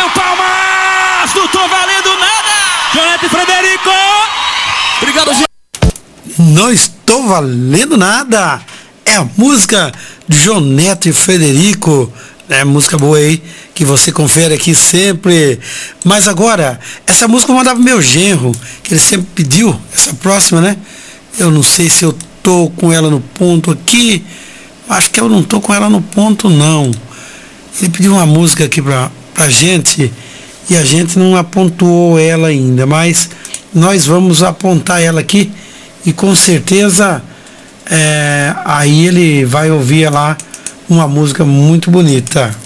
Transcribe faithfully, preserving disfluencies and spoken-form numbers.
Batendo palmas, não tô valendo nada. Jonete e Frederico. Obrigado, gente. Não estou valendo nada. É a música de João Neto e Frederico. É música boa aí, que você confere aqui sempre. Mas agora, essa música eu mandava pro meu genro, que ele sempre pediu, essa próxima, né? Eu não sei se eu tô com ela no ponto aqui. Acho que eu não tô com ela no ponto, não. Ele pediu uma música aqui pra, pra gente e a gente não apontou ela ainda, mas nós vamos apontar ela aqui e com certeza é, aí ele vai ouvir lá uma música muito bonita.